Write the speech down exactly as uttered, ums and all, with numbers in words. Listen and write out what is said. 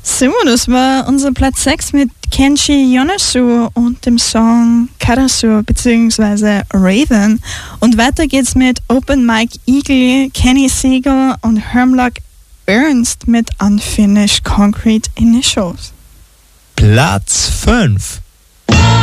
So, das war unser Platz sechs mit Kenshi Yonesu und dem Song Karasu bzw. Raven. Und weiter geht's mit Open Mike Eagle, Kenny Siegel und Hermlock Ernst mit Unfinished Concrete Initials. Platz fünf.